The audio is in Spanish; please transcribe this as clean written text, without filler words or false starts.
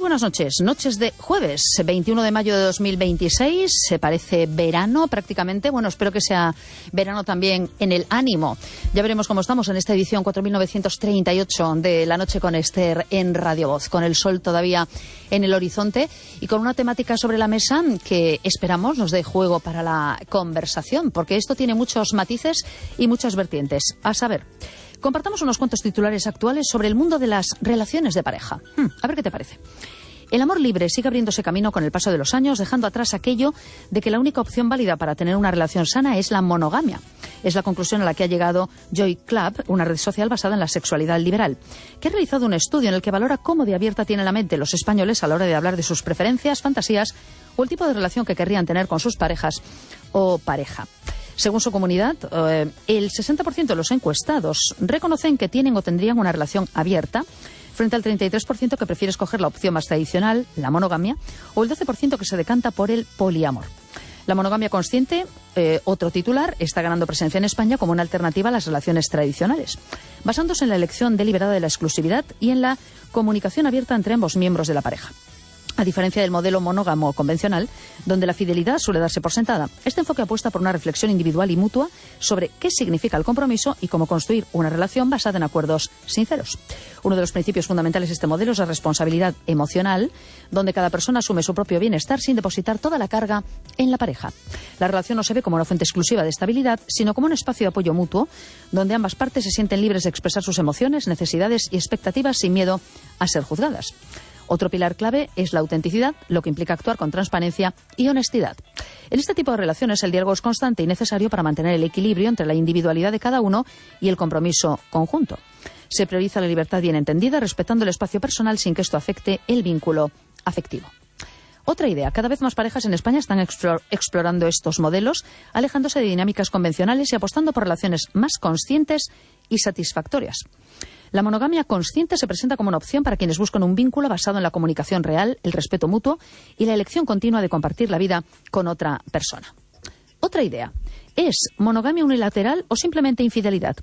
buenas noches. Noches de jueves, 21 de mayo de 2026. Se parece verano prácticamente. Bueno, espero que sea verano también en el ánimo. Ya veremos cómo estamos en esta edición 4938 de La Noche con Esther en Radio Voz, con el sol todavía en el horizonte y con una temática sobre la mesa que esperamos nos dé juego para la conversación, porque esto tiene muchos matices y muchas vertientes. A saber, compartamos unos cuantos titulares actuales sobre el mundo de las relaciones de pareja. A ver qué te parece. El amor libre sigue abriéndose camino con el paso de los años, dejando atrás aquello de que la única opción válida para tener una relación sana es la monogamia. Es la conclusión a la que ha llegado Joy Club, una red social basada en la sexualidad liberal, que ha realizado un estudio en el que valora cómo de abierta tienen la mente los españoles a la hora de hablar de sus preferencias, fantasías o el tipo de relación que querrían tener con sus parejas o pareja. Según su comunidad, el 60% de los encuestados reconocen que tienen o tendrían una relación abierta, frente al 33% que prefiere escoger la opción más tradicional, la monogamia, o el 12% que se decanta por el poliamor. La monogamia consciente, otro titular, está ganando presencia en España como una alternativa a las relaciones tradicionales, basándose en la elección deliberada de la exclusividad y en la comunicación abierta entre ambos miembros de la pareja. A diferencia del modelo monógamo convencional, donde la fidelidad suele darse por sentada, este enfoque apuesta por una reflexión individual y mutua sobre qué significa el compromiso y cómo construir una relación basada en acuerdos sinceros. Uno de los principios fundamentales de este modelo es la responsabilidad emocional, donde cada persona asume su propio bienestar sin depositar toda la carga en la pareja. La relación no se ve como una fuente exclusiva de estabilidad, sino como un espacio de apoyo mutuo, donde ambas partes se sienten libres de expresar sus emociones, necesidades y expectativas sin miedo a ser juzgadas. Otro pilar clave es la autenticidad, lo que implica actuar con transparencia y honestidad. En este tipo de relaciones el diálogo es constante y necesario para mantener el equilibrio entre la individualidad de cada uno y el compromiso conjunto. Se prioriza la libertad bien entendida, respetando el espacio personal sin que esto afecte el vínculo afectivo. Otra idea, cada vez más parejas en España están explorando estos modelos, alejándose de dinámicas convencionales y apostando por relaciones más conscientes y satisfactorias. La monogamia consciente se presenta como una opción para quienes buscan un vínculo basado en la comunicación real, el respeto mutuo y la elección continua de compartir la vida con otra persona. Otra idea, ¿es monogamia unilateral o simplemente infidelidad?